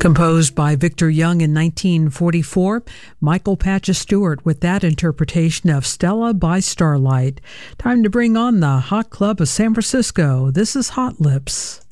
Composed by Victor Young in 1944, Michael Patches Stewart with that interpretation of Stella by Starlight. Time to bring on the Hot Club of San Francisco. This is Hot Lips.